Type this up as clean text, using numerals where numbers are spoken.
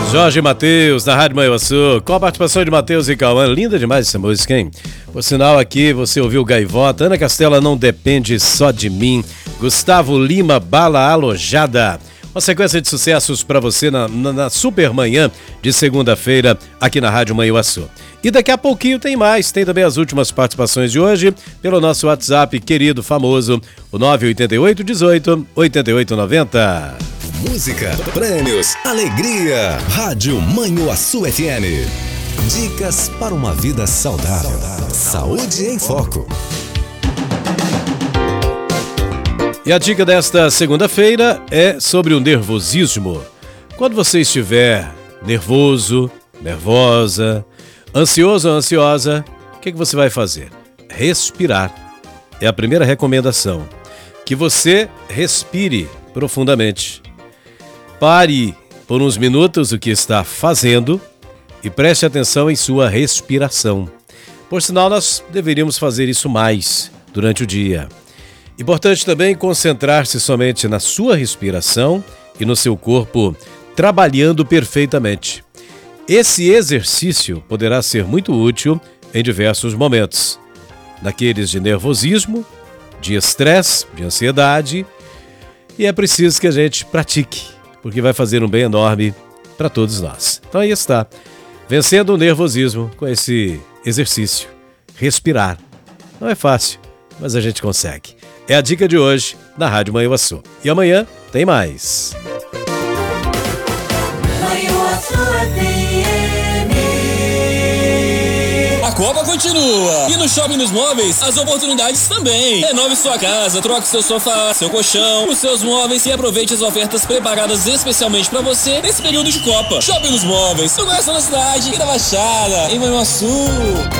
Jorge Mateus, na Rádio Manhuaçu, com a participação de Mateus e Cauã. Linda demais essa música, hein? Por sinal, aqui você ouviu Gaivota, Ana Castela, Não Depende Só de Mim, Gustavo Lima, Bala Alojada. Uma sequência de sucessos para você na super manhã de segunda-feira aqui na Rádio Manhuaçu. E daqui a pouquinho tem mais, tem também as últimas participações de hoje pelo nosso WhatsApp querido, famoso, o 988 18 88 90. Música, prêmios, alegria. Rádio Manhuaçu FM. Dicas para uma vida saudável. Saúde em Foco. E a dica desta segunda-feira é sobre o nervosismo. Quando você estiver nervoso, nervosa, ansioso ou ansiosa, o que você vai fazer? Respirar. É a primeira recomendação. Que você respire profundamente. Pare por uns minutos o que está fazendo e preste atenção em sua respiração. Por sinal, nós deveríamos fazer isso mais durante o dia. Importante também concentrar-se somente na sua respiração e no seu corpo trabalhando perfeitamente. Esse exercício poderá ser muito útil em diversos momentos. Naqueles de nervosismo, de estresse, de ansiedade. E é preciso que a gente pratique, porque vai fazer um bem enorme para todos nós. Então aí está, vencendo o nervosismo com esse exercício, respirar. Não é fácil, mas a gente consegue. É a dica de hoje na Rádio Manhuaçu. E amanhã tem mais. A Copa continua. E no Shopping dos Móveis, as oportunidades também. Renove sua casa, troque seu sofá, seu colchão, os seus móveis e aproveite as ofertas preparadas especialmente para você nesse período de Copa. Shopping dos Móveis, no coração da cidade e da Baixada, em Manhuaçu.